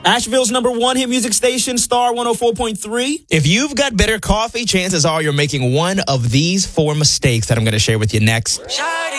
Asheville's #1 hit music station, Star 104.3. If you've got bitter coffee, chances are you're making one of these 4 mistakes that I'm going to share with you next.